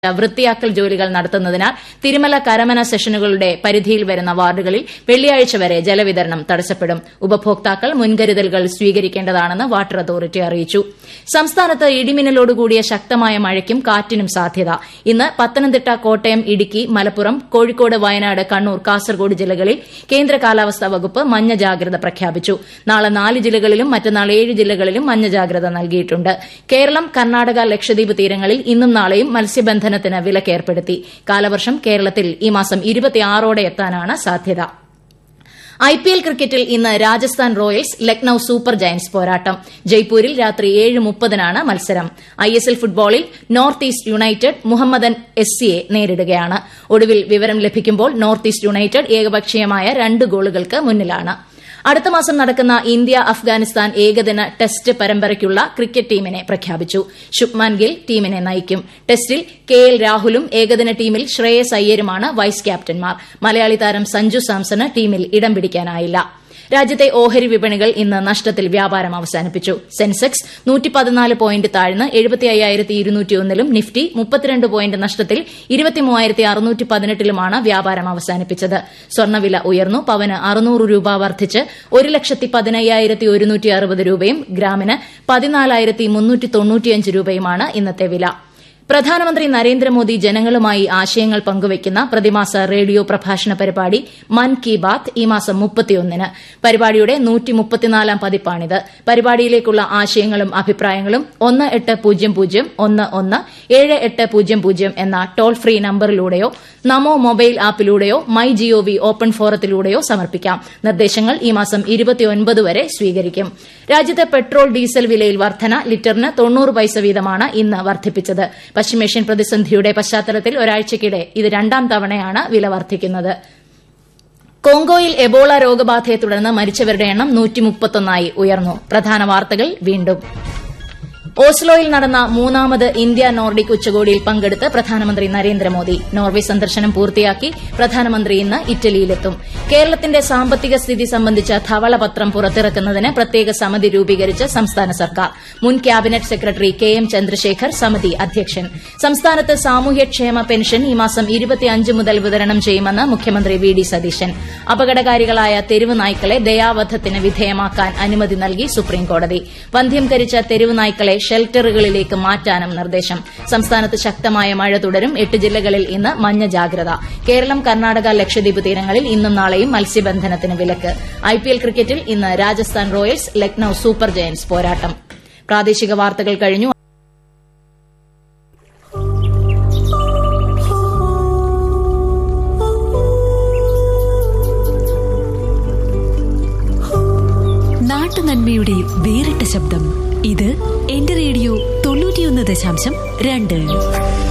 വൃത്തിയാക്കൽ ജോലികൾ നടത്തുന്നതിനാൽ തിരുമല കരമന സെഷനുകളുടെ പരിധിയിൽ വരുന്ന വാർഡുകളിൽ വെള്ളിയാഴ്ച വരെ ജലവിതരണം തടസ്സപ്പെടും. ഉപഭോക്താക്കൾ മുൻകരുതലുകൾ സ്വീകരിക്കേണ്ടതാണെന്ന് വാട്ടർ അതോറിറ്റി അറിയിച്ചു. സംസ്ഥാനത്ത് ഇടിമിന്നലോടുകൂടിയ ശക്തമായ മഴയ്ക്കും കാറ്റിനും സാധ്യത. ഇന്ന് പത്തനംതിട്ട, കോട്ടയം, ഇടുക്കി, മലപ്പുറം, കോഴിക്കോട്, വയനാട്, കണ്ണൂർ, കാസർഗോഡ് ജില്ലകളിൽ കേന്ദ്ര കാലാവസ്ഥാ വകുപ്പ് മഞ്ഞ ജാഗ്രത പ്രഖ്യാപിച്ചു. നാളെ 4 ജില്ലകളിലും മറ്റന്നാൾ 7 ജില്ലകളിലും മഞ്ഞ ജാഗ്രത നൽകിയിട്ടുണ്ട്. കേരളം, കർണാടക, ലക്ഷദ്വീപ് തീരങ്ങളിൽ ഇന്നും നാളെയും മത്സ്യബന്ധനത്തിന് വിലക്കേർപ്പെടുത്തി. കാലവർഷം കേരളത്തിൽ ഈ മാസം 26ഓടെ എത്താനാണ് സാധ്യത. IPL ക്രിക്കറ്റിൽ ഇന്ന് Rajasthan Royals Lucknow super Giants പോരാട്ടം. ജയ്പൂരിൽ രാത്രി 7:30 മത്സരം. ISL ഫുട്ബോളിൽ നോർത്ത് ഈസ്റ്റ് യുണൈറ്റഡ് മുഹമ്മദൻ SCയെ നേരിടുകയാണ്. ഒടുവിൽ വിവരം ലഭിക്കുമ്പോൾ നോർത്ത് ഈസ്റ്റ് യുണൈറ്റഡ് ഏകപക്ഷീയമായ 2 ഗോളുകൾക്ക് മുന്നിലാണ്. അടുത്ത മാസം നടക്കുന്ന ഇന്ത്യ അഫ്ഗാനിസ്ഥാൻ ഏകദിന ടെസ്റ്റ് പരമ്പരയ്ക്കുള്ള ക്രിക്കറ്റ് ടീമിനെ പ്രഖ്യാപിച്ചു. ശുഭ്മാൻ ഗിൽ ടീമിനെ നയിക്കും. ടെസ്റ്റിൽ KL രാഹുലും ഏകദിന ടീമിൽ ശ്രേയസ് അയ്യരുമാണ് വൈസ് ക്യാപ്റ്റന്മാർ. മലയാളി താരം സഞ്ജു സാംസണ് ടീമിൽ ഇടം പിടിക്കാനായില്ല. രാജ്യത്തെ ഓഹരി വിപണികൾ ഇന്ന് നഷ്ടത്തിൽ വ്യാപാരം അവസാനിപ്പിച്ചു. സെൻസെക്സ് 114 പോയിന്റ് താഴ്ന്ന് 75,201-ലും നിഫ്റ്റി 32 പോയിന്റ് നഷ്ടത്തിൽ 23,618-ലുമാണ് വ്യാപാരം അവസാനിപ്പിച്ചത്. സ്വർണ്ണവില ഉയർന്നു. പവന് 600 രൂപ വർദ്ധിച്ച് 1,15,160 രൂപയും ഗ്രാമിന് 14,395 രൂപയുമാണ് ഇന്നത്തെ വില. പ്രധാനമന്ത്രി നരേന്ദ്രമോദി ജനങ്ങളുമായി ആശയങ്ങൾ പങ്കുവയ്ക്കുന്ന പ്രതിമാസ റേഡിയോ പ്രഭാഷണ പരിപാടി മൻ കി ബാത്ത് ഈ മാസം 31-ന്. പരിപാടിയുടെ 134-ാം പതിപ്പാണിത്. പരിപാടിയിലേക്കുള്ള ആശയങ്ങളും അഭിപ്രായങ്ങളും 1800-11-7800 എന്ന toll free നമ്പറിലൂടെയോ Namo mobile ആപ്പിലൂടെയോ my G O V open ഫോറത്തിലൂടെയോ സമർപ്പിക്കാം. നിർദ്ദേശങ്ങൾ ഈ മാസം 29 വരെ സ്വീകരിക്കും. രാജ്യത്തെ പെട്രോൾ, ഡീസൽ വിലയിൽ വർധന. ലിറ്ററിന് 90 പൈസ വീതമാണ് ഇന്ന് വർദ്ധിപ്പിച്ചത്. പശ്ചിമേഷ്യൻ പ്രതിസന്ധിയുടെ പശ്ചാത്തലത്തിൽ ഒരാഴ്ചയ്ക്കിടെ ഇത് 2ാം തവണയാണ് വില വർദ്ധിക്കുന്നത്. കോങ്കോയിൽ എബോള രോഗബാധയെ തുടർന്ന് മരിച്ചവരുടെ എണ്ണം 131 ഉയർന്നു. പ്രധാന വാർത്തകൾ വീണ്ടും. ഓസ്ലോയിൽ നടന്ന 3ാമത് ഇന്ത്യ നോർഡിക് ഉച്ചകോടിയിൽ പങ്കെടുത്ത് പ്രധാനമന്ത്രി നരേന്ദ്രമോദി. നോർവെ സന്ദർശനം പൂർത്തിയാക്കി പ്രധാനമന്ത്രി ഇന്ന് ഇറ്റലിയിലെത്തും. കേരളത്തിന്റെ സാമ്പത്തിക സ്ഥിതി സംബന്ധിച്ച ധവളപത്രം പുറത്തിറക്കുന്നതിന് പ്രത്യേക സമിതി രൂപീകരിച്ച് സംസ്ഥാന സർക്കാർ. മുൻ ക്യാബിനറ്റ് സെക്രട്ടറി KM ചന്ദ്രശേഖർ സമിതി അധ്യക്ഷൻ. സംസ്ഥാനത്ത് സാമൂഹ്യക്ഷേമ പെൻഷൻ ഈ മാസം 25 മുതൽ വിതരണം ചെയ്യുമെന്ന് മുഖ്യമന്ത്രി VD സതീശൻ. അപകടകാരികളായ തെരുവ് നായ്ക്കളെ ദയാവധത്തിന് വിധേയമാക്കാൻ അനുമതി നൽകി സുപ്രീംകോടതി. വന്ധ്യംകരിച്ച തെരുവ് നായ്ക്കളെ ഷെൽട്ടറുകളിലേക്ക് മാറ്റാനും നിർദ്ദേശം. സംസ്ഥാനത്ത് ശക്തമായ മഴ തുടരും. 8 ജില്ലകളിൽ ഇന്ന് മഞ്ഞ ജാഗ്രത. കേരളം, കർണാടക, ലക്ഷദ്വീപ് തീരങ്ങളിൽ ഇന്നും നാളെയും മത്സ്യബന്ധനത്തിന് വിലക്ക്. IPL ക്രിക്കറ്റിൽ ഇന്ന് Rajasthan Royals Lucknow super Giants പോരാട്ടം. പ്രാദേശിക വാർത്തകൾ കഴിഞ്ഞു. നാട്ടുനന്മയുടെ വേറിട്ട ശബ്ദം. ഇത് എന്റെ റേഡിയോ 91.2.